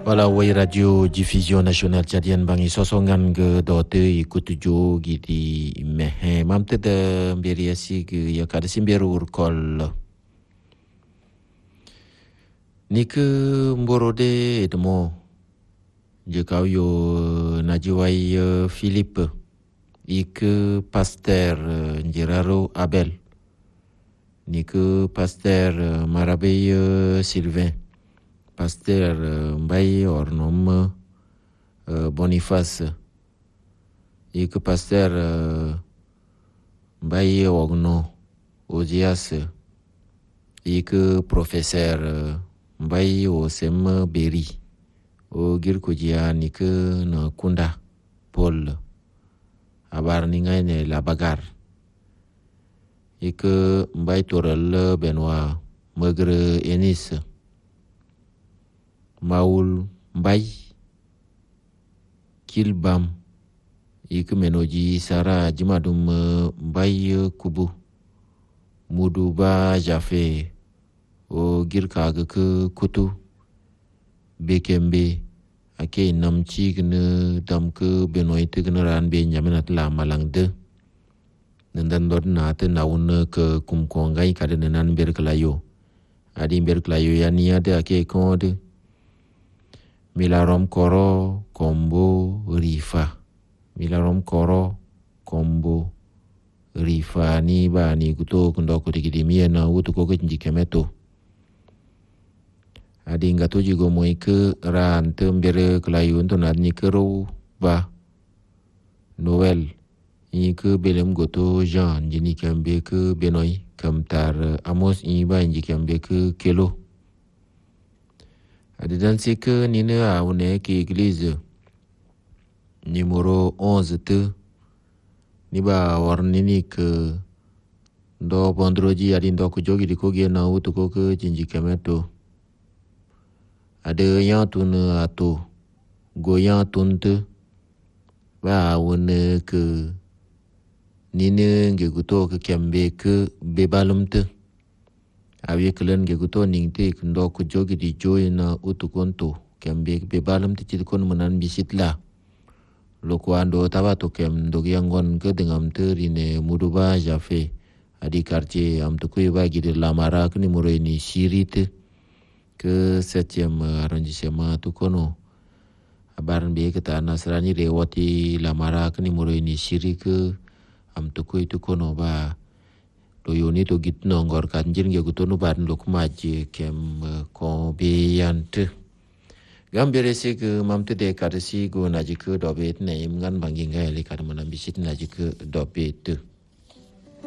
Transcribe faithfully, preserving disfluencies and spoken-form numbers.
Wala way radio diffusion nationale tchadienne bangi sosongan ge dote ikutu jo gidi mehe mamte de mberi asi ge yakada simberu urkol nik mborode edmo je kaw yo najiway Philippe ik pasteur njiraro Abel nik pasteur Marabey Sylvain pasteur Mbaye Ornom uh, Boniface ik pasteur uh, Mbaye Ogno Ozias ik professeur uh, Mbaye Osem Beri o girkujiya nik na kunda Paul abar ningai ne la bagar ik Mbaye Torel Benoit Megre Enis Maul Mbay Kilbam ik menoji Sara Jimadum Mbay Kubu Muduba Jafe o girka ke kutu Bekembe ake namci gne damke benoy tegne ran be nyaminat la malang de nandan dod na te naun ke kumkongai kade nan berklayo adi berklayo yani ade ake konde Milarom Koro Kombo Rifa Milarom Koro Kombo Rifa ni ba ni kuto kundo kutikidi mie na utu koke njikemeto adi ngato jigo moike ran tembere kelayu untuk nadni kero ba Noel ini ke belem goto Jean jini kembe ke Benoy kamtar Amos ini ba inji kembe ke Kelo adi dan que nine a une ki église numéro onze te ni ba warnini ke do bondroji adi ndo ko jogi di ko ge na utu ko ke jinji kemeto ade yan tun ato go yan tun te ba une ke nine nge guto ke kembe ke bebalum te awie kelen ge guto ning te ndo ko jogi di joy na utu konto kembe be balam te chit kon manan bisit la loko ando tabato kem ndo yangon ke dengam te rine muduba jafe adi quartier am to kuy ba gide la mara ni mure ni sirite ke septième arrondissement to kono abaran be ke ta nasrani rewati la mara ni mure ni siri ke am to kuy to kono ba do yoni to git no ngor kan jin ge gutonu ban lok maji kem ko be yante gambere se ke mamte de karsi go naji ke do bet ne im ngan bangi ngai le kar manam bisit naji ke do bet